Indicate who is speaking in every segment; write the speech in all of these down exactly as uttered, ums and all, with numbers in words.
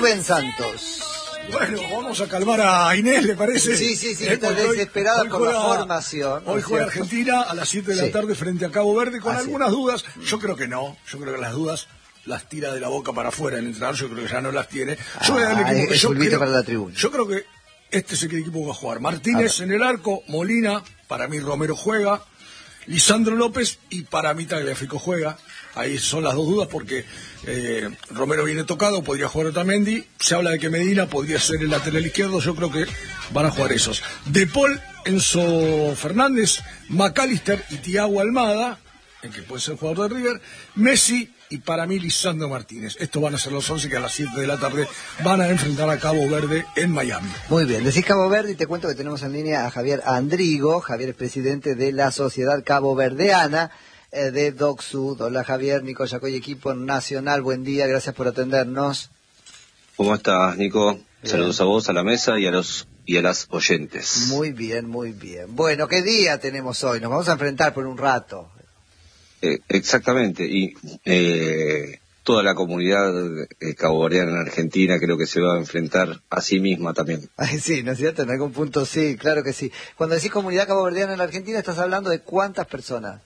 Speaker 1: Rubén Santos.
Speaker 2: Bueno, vamos a calmar a Inés, ¿le parece?
Speaker 1: Sí, sí, sí,
Speaker 2: eh,
Speaker 1: está desesperada por
Speaker 2: juega,
Speaker 1: la formación.
Speaker 2: Hoy juega Argentina a las siete de sí. la tarde frente a Cabo Verde con
Speaker 1: Así
Speaker 2: algunas dudas. Yo creo que no, yo creo que las dudas las tira de la boca para afuera el entrenador, yo creo que ya no las tiene. Yo
Speaker 1: ah,
Speaker 2: voy a dar el equipo que yo creo,
Speaker 1: para la tribuna.
Speaker 2: Yo creo que este es el equipo que va a jugar. Martínez en el arco, Molina, para mí Romero juega, Lisandro López y para mí Tagliafico juega. Ahí son las dos dudas porque eh, Romero viene tocado, podría jugar Otamendi. Se habla de que Medina podría ser el lateral izquierdo. Yo creo que van a jugar esos. De Paul, Enzo Fernández, McAllister y Thiago Almada, el que puede ser jugador de River, Messi y para mí Lisandro Martínez. Estos van a ser los once que a las siete de la tarde van a enfrentar a Cabo Verde en Miami.
Speaker 1: Muy bien, decís Cabo Verde y te cuento que tenemos en línea a Javier Andrigo. Javier es presidente de la Sociedad Caboverdeana de DocSud. Hola Javier, Nico Yacoy, equipo nacional, buen día, gracias por atendernos.
Speaker 3: ¿Cómo estás, Nico? Bien. Saludos a vos, a la mesa y a los y a las oyentes.
Speaker 1: Muy bien, muy bien. Bueno, ¿qué día tenemos hoy? Nos vamos a enfrentar por un rato.
Speaker 3: Eh, exactamente, y eh, toda la comunidad eh, caboverdiana en Argentina creo que se va a enfrentar a sí misma también.
Speaker 1: Ay, sí, ¿no es cierto? En algún punto sí, claro que sí. Cuando decís comunidad caboverdiana en la Argentina, ¿estás hablando de cuántas personas?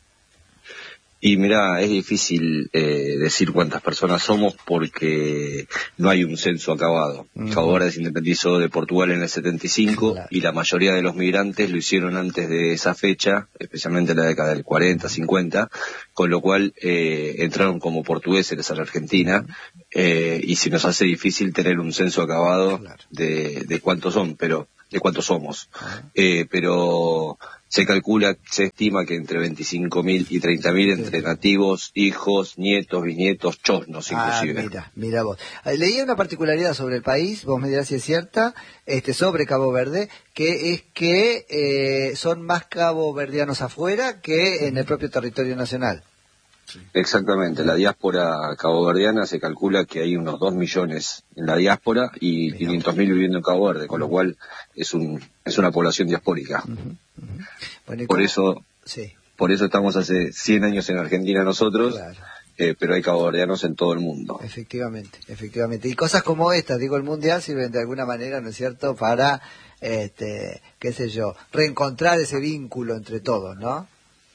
Speaker 3: Y mirá, es difícil eh, decir cuántas personas somos porque no hay un censo acabado. Uh-huh. Cabo Verde se independizó de Portugal en el setenta y cinco, claro, y la mayoría de los migrantes lo hicieron antes de esa fecha, especialmente en la década del cuarenta, cincuenta, con lo cual eh, entraron como portugueses a la Argentina, uh-huh, eh, y se nos hace difícil tener un censo acabado, claro, de, de cuántos son, pero de cuántos somos. Uh-huh. Eh, pero se calcula, se estima que entre veinticinco mil y treinta mil entre sí, nativos, hijos, nietos, bisnietos, chosnos inclusive.
Speaker 1: Ah, mira, mira vos. Leía una particularidad sobre el país, vos me dirás si es cierta, este, sobre Cabo Verde, que es que eh, son más caboverdianos afuera que en el propio territorio nacional.
Speaker 3: Sí. Exactamente, la diáspora caboverdiana se calcula que hay unos dos millones en la diáspora y quinientos mil viviendo en Cabo Verde, con lo cual es un es una población diaspórica. Uh-huh, uh-huh. Bueno, por eso sí. por eso estamos hace cien años en Argentina nosotros, claro, eh, pero hay caboverdianos en todo el mundo.
Speaker 1: Efectivamente, efectivamente. Y cosas como estas, digo, el Mundial sirven de alguna manera, ¿no es cierto?, para, este, qué sé yo, reencontrar ese vínculo entre todos, ¿no?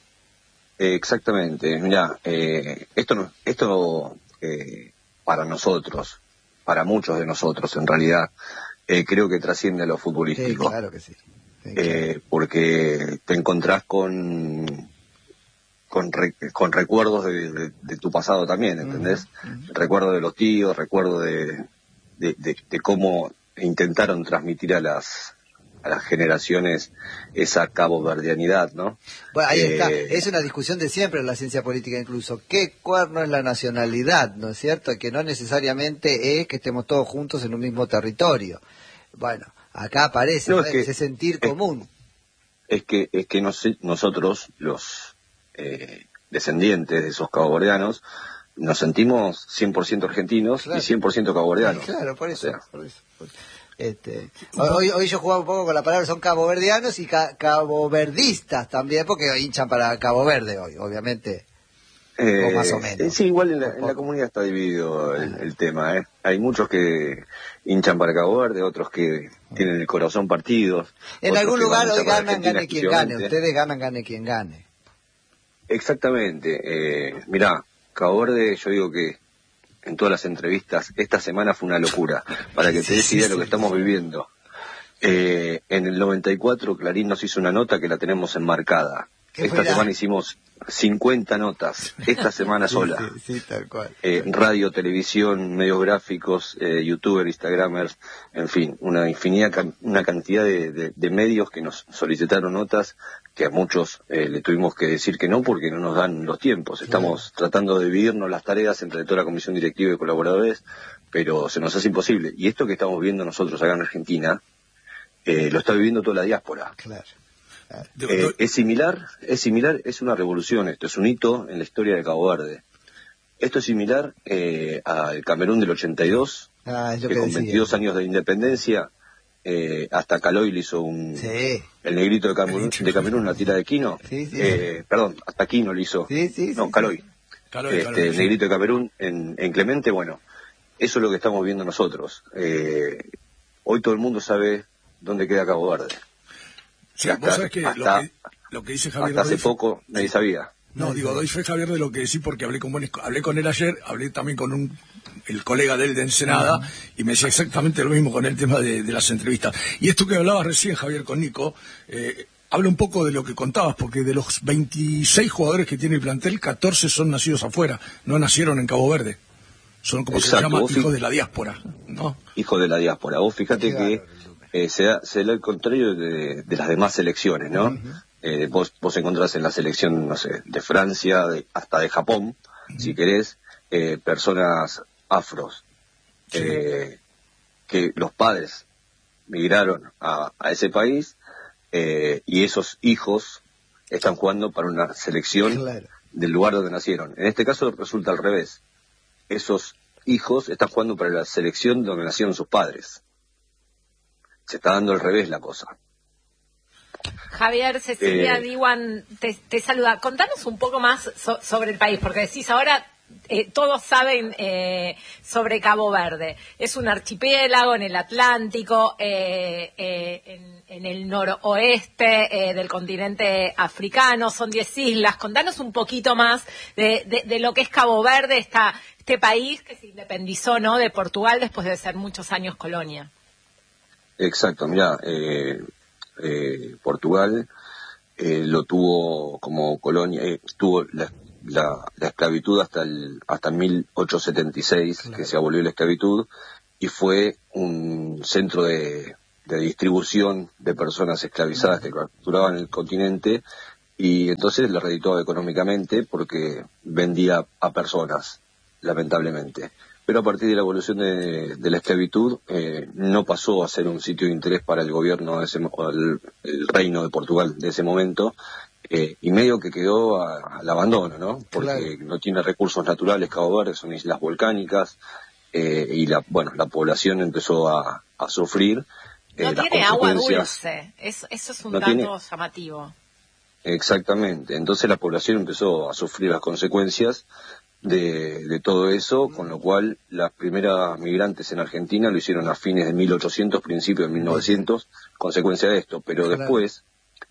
Speaker 3: Eh, exactamente, mira, eh, esto no, esto eh, para nosotros, para muchos de nosotros en realidad, eh, creo que trasciende a lo futbolístico.
Speaker 1: Sí, claro que sí. sí claro.
Speaker 3: Eh, porque te encontrás con con, re, con recuerdos de, de, de tu pasado también, ¿entendés? Uh-huh. Recuerdo de los tíos, recuerdo de, de, de, de cómo intentaron transmitir a las a las generaciones esa caboverdianidad, ¿no?
Speaker 1: Bueno, ahí
Speaker 3: eh,
Speaker 1: está, es una discusión de siempre en la ciencia política incluso, ¿qué cuerno es la nacionalidad, no es cierto? Que no necesariamente es que estemos todos juntos en un mismo territorio. Bueno, acá aparece, no, es que, ese sentir
Speaker 3: es,
Speaker 1: común.
Speaker 3: Es que es que nos, nosotros, los eh, descendientes de esos caboverdianos, nos sentimos cien por ciento argentinos, claro, y cien por ciento caboverdianos.
Speaker 1: Claro, por eso, o sea, por eso. Por eso. Este, hoy, hoy yo jugaba un poco con la palabra, son caboverdianos y ca caboverdistas también, porque hinchan para Cabo Verde hoy, obviamente,
Speaker 3: eh,
Speaker 1: o más o menos.
Speaker 3: Sí, igual en la, en la comunidad está dividido el, el tema, ¿eh? Hay muchos que hinchan para Cabo Verde, otros que tienen el corazón partido.
Speaker 1: En algún lugar hoy ganan, gane quien gane, ustedes ganan, gane quien gane.
Speaker 3: Exactamente, eh, mirá, Cabo Verde, yo digo que en todas las entrevistas, esta semana fue una locura, para que te des idea de lo que estamos viviendo. Eh, en el noventa y cuatro Clarín nos hizo una nota que la tenemos enmarcada. Esta semana hicimos cincuenta notas, esta semana sola.
Speaker 1: Sí, sí, tal cual.
Speaker 3: Eh, radio, televisión, medios gráficos, eh, youtubers, instagramers, en fin, una infinidad, una cantidad de, de, de medios que nos solicitaron notas, que a muchos eh, le tuvimos que decir que no porque no nos dan los tiempos. Estamos sí. tratando de dividirnos las tareas entre toda la comisión directiva y colaboradores, pero se nos hace imposible. Y esto que estamos viendo nosotros acá en Argentina, eh, lo está viviendo toda la diáspora.
Speaker 1: Claro.
Speaker 3: Eh, es similar, es similar, es una revolución esto, es un hito en la historia de Cabo Verde. Esto es similar eh, al Camerún del ochenta y dos,
Speaker 1: ah,
Speaker 3: que, que con veintidós años de independencia, eh, hasta Caloy le hizo un...
Speaker 1: Sí.
Speaker 3: El negrito de Camerún, de Camerún, la tira de Quino.
Speaker 1: Sí, sí.
Speaker 3: Eh, perdón, hasta Quino le hizo.
Speaker 1: Sí, sí,
Speaker 3: no,
Speaker 1: sí,
Speaker 3: Caloy.
Speaker 1: sí.
Speaker 3: Caloy, este, Caloy, el negrito de Camerún en, en Clemente, bueno. eso es lo que estamos viendo nosotros. Eh, hoy todo el mundo sabe dónde queda Cabo Verde.
Speaker 2: Sí, hasta, vos sabés que, hasta, lo que lo que dice Javier...
Speaker 3: Hasta hace poco nadie sabía.
Speaker 2: No, digo, doy fe, Javier, de lo que decís, porque hablé con, hablé con él ayer, hablé también con un el colega de él de Ensenada, uh-huh. y me decía exactamente lo mismo con el tema de, de las entrevistas. Y esto que hablabas recién, Javier, con Nico, eh, habla un poco de lo que contabas, porque de los veintiséis jugadores que tiene el plantel, catorce son nacidos afuera, no nacieron en Cabo Verde. Son como Exacto, se llama hijos de la diáspora, ¿no?
Speaker 3: Hijos de la diáspora. Vos fíjate que eh, se da, se da el contrario de, de las demás selecciones, ¿no? Uh-huh. Eh, vos, vos encontrás en la selección, no sé, de Francia, de, hasta de Japón, uh-huh. si querés, eh, personas afros, sí. eh, que los padres migraron a, a ese país, eh, y esos hijos están jugando para una selección claro. del lugar donde nacieron. En este caso resulta al revés. Esos hijos están jugando para la selección donde nacieron sus padres. Se está dando al revés la cosa.
Speaker 4: Javier, Cecilia
Speaker 3: eh,
Speaker 4: Diwan te, te saluda. Contanos un poco más so, sobre el país, porque decís ahora eh, todos saben eh, sobre Cabo Verde. Es un archipiélago en el Atlántico, eh, eh, en, en el noroeste eh, del continente africano. Son diez islas. Contanos un poquito más de, de, de lo que es Cabo Verde, esta, este país que se independizó, ¿no?, de Portugal después de ser muchos años colonia.
Speaker 3: Exacto, mirá, eh, eh, Portugal eh, lo tuvo como colonia, eh, tuvo la, la, la esclavitud hasta el hasta mil ochocientos setenta y seis, claro. que se abolió la esclavitud, y fue un centro de, de distribución de personas esclavizadas que capturaban el continente, y entonces la redituaba económicamente porque vendía a personas, lamentablemente. Pero a partir de la evolución de, de la esclavitud, eh, no pasó a ser un sitio de interés para el gobierno, de ese, el, el reino de Portugal de ese momento, eh, y medio que quedó a, al abandono, ¿no? Porque claro. no tiene recursos naturales Cabo Verde, son islas volcánicas, eh, y la bueno la población empezó a, a sufrir.
Speaker 4: Eh, no
Speaker 3: las
Speaker 4: tiene agua dulce, eso, eso es un
Speaker 3: no
Speaker 4: dato
Speaker 3: tiene,
Speaker 4: llamativo.
Speaker 3: Exactamente, entonces la población empezó a sufrir las consecuencias De, de todo eso, con lo cual las primeras migrantes en Argentina lo hicieron a fines de mil ochocientos, principios de mil novecientos, consecuencia de esto, pero claro. después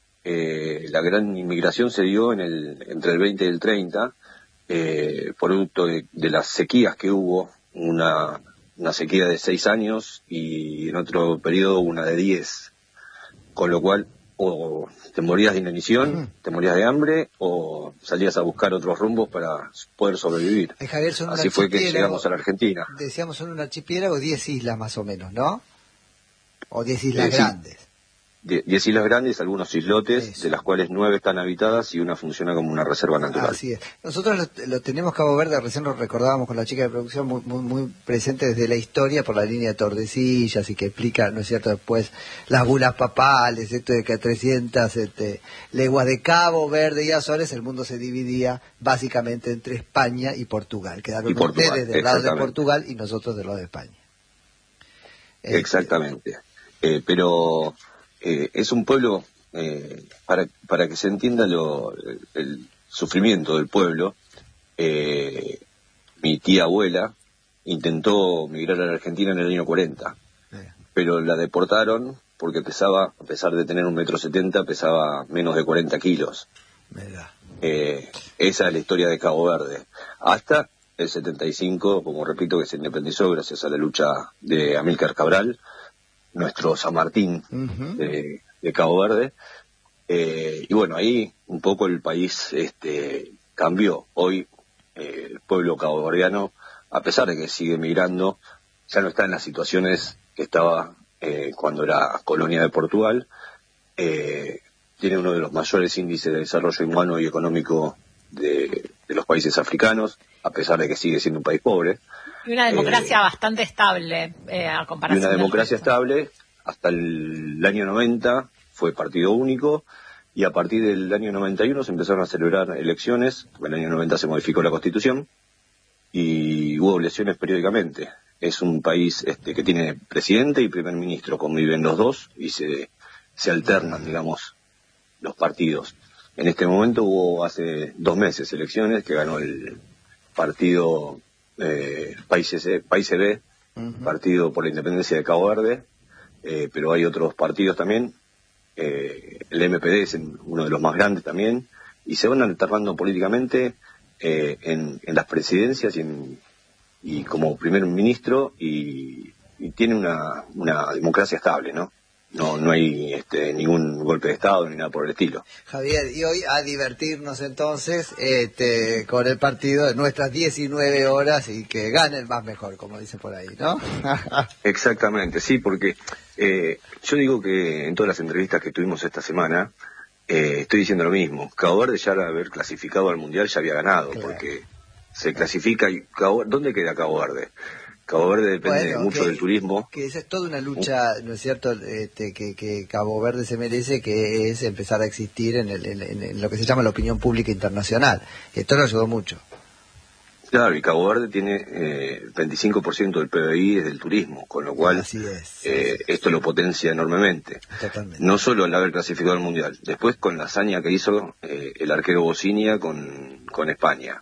Speaker 3: eh, la gran inmigración se dio en el, entre el veinte y el treinta, eh, producto de, de las sequías que hubo, una, una sequía de seis años y en otro periodo una de diez, con lo cual o te morías de inanición, uh-huh. te morías de hambre, o salías a buscar otros rumbos para poder sobrevivir.
Speaker 1: Eh, Javier, son
Speaker 3: Así fue que llegamos a la Argentina.
Speaker 1: Decíamos, son un archipiélago, diez islas más o menos, ¿no? O diez islas
Speaker 3: eh,
Speaker 1: grandes.
Speaker 3: Sí. Diez islas grandes, algunos islotes,
Speaker 1: Eso.
Speaker 3: de las cuales nueve están habitadas y una funciona como una reserva natural.
Speaker 1: Así es. Nosotros lo, lo tenemos Cabo Verde, recién lo recordábamos con la chica de producción, muy, muy, muy presente desde la historia por la línea de Tordesillas, y que explica, ¿no es cierto?, después las bulas papales, esto de que a trescientas este, leguas de Cabo Verde y Azores el mundo se dividía básicamente entre España y Portugal. Quedaron
Speaker 3: y Portugal,
Speaker 1: ustedes del lado de Portugal y nosotros del lado de España.
Speaker 3: Exactamente. Este... Eh, pero... Eh, es un pueblo, eh, para, para que se entienda lo, el, el sufrimiento del pueblo, eh, mi tía abuela intentó migrar a la Argentina en el año cuarenta, eh. pero la deportaron porque pesaba, a pesar de tener un metro setenta, pesaba menos de cuarenta kilos. Eh, esa es la historia de Cabo Verde. Hasta el setenta y cinco, como repito, que se independizó gracias a la lucha de Amílcar Cabral, nuestro San Martín uh-huh. de, de Cabo Verde, eh, y bueno, ahí un poco el país este, cambió. Hoy eh, el pueblo caboverdiano, a pesar de que sigue migrando, ya no está en las situaciones que estaba eh, cuando era colonia de Portugal. Eh, tiene uno de los mayores índices de desarrollo humano y económico de, de los países africanos, a pesar de que sigue siendo un país pobre.
Speaker 4: Y una democracia eh, bastante estable, eh, a comparación.
Speaker 3: Y una democracia estable, hasta el, el año noventa fue partido único, y a partir del año noventa y uno se empezaron a celebrar elecciones, en el año noventa se modificó la Constitución, y hubo elecciones periódicamente. Es un país este, que tiene presidente y primer ministro, conviven los dos, y se, se alternan, digamos, los partidos. En este momento hubo hace dos meses elecciones que ganó el partido eh, Países, Países B, uh-huh. Partido por la Independencia de Cabo Verde, eh, pero hay otros partidos también, eh, el M P D es uno de los más grandes también, y se van alternando políticamente eh, en, en las presidencias y, en, y como primer ministro, y, y tiene una, una democracia estable, ¿no? No, no hay este, ningún golpe de Estado ni nada por el estilo.
Speaker 1: Javier, y hoy a divertirnos entonces este, con el partido de nuestras diecinueve horas y que gane el más mejor, como dice por ahí, ¿no?
Speaker 3: Exactamente, sí, porque eh, yo digo que en todas las entrevistas que tuvimos esta semana, eh, estoy diciendo lo mismo. Cabo Verde ya al haber clasificado al Mundial ya había ganado, claro. Porque se clasifica y Cabo, ¿dónde queda Cabo Verde? Cabo Verde depende bueno, mucho
Speaker 1: que,
Speaker 3: del turismo.
Speaker 1: Que esa es toda una lucha, ¿no es cierto?, este, que, que Cabo Verde se merece, que es empezar a existir en, el, en, en lo que se llama la opinión pública internacional. Esto lo ayudó mucho.
Speaker 3: Claro, y Cabo Verde tiene eh, el veinticinco por ciento del P B I es del turismo, con lo cual
Speaker 1: Así es,
Speaker 3: eh, esto lo potencia enormemente.
Speaker 1: Totalmente.
Speaker 3: No solo al haber clasificado al Mundial, después con la hazaña que hizo eh, el arquero Bocinia con, con España.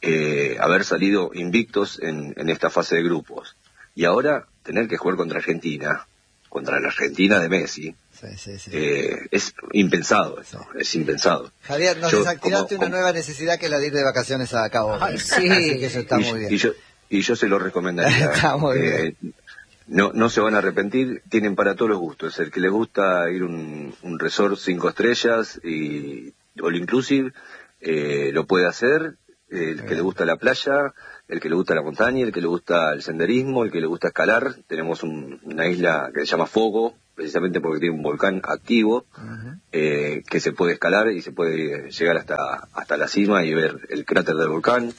Speaker 3: Eh, haber salido invictos en, en esta fase de grupos y ahora tener que jugar contra Argentina, contra la Argentina de Messi,
Speaker 1: sí, sí, sí.
Speaker 3: Eh, es impensado eso, sí. Es impensado.
Speaker 1: Javier, nos
Speaker 3: yo,
Speaker 1: desactivaste
Speaker 3: como,
Speaker 1: una nueva necesidad, que es la de ir de vacaciones a Cabo Verde.
Speaker 4: Sí,
Speaker 1: así que eso está
Speaker 3: y,
Speaker 1: muy bien.
Speaker 3: Y yo, y yo se lo recomendaría.
Speaker 1: Está muy
Speaker 3: eh, bien. No, no se van a arrepentir, tienen para todos los gustos. El que le gusta ir a un, un resort cinco estrellas y all inclusive, eh, lo puede hacer. El que le gusta la playa, el que le gusta la montaña, el que le gusta el senderismo, el que le gusta escalar. Tenemos un, una isla que se llama Fogo, precisamente porque tiene un volcán activo, uh-huh. eh, que se puede escalar y se puede llegar hasta hasta la cima y ver el cráter del volcán.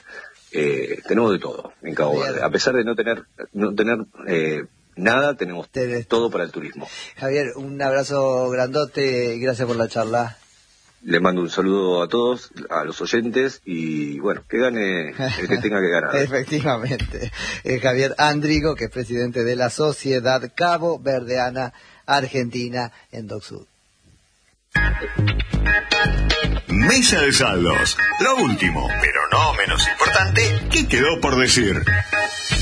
Speaker 3: Eh, tenemos de todo en Cabo Verde. A pesar de no tener no tener eh, nada, tenemos Tenés. todo para el turismo.
Speaker 1: Javier, un abrazo grandote y gracias por la charla.
Speaker 3: Le mando un saludo a todos, a los oyentes, y bueno, que gane el que tenga que ganar.
Speaker 1: Efectivamente. Eh, Javier Andrigo, que es presidente de la Sociedad Cabo Verdeana Argentina en DocSud.
Speaker 5: Mesa de saldos. Lo último, pero no menos importante, ¿qué quedó por decir?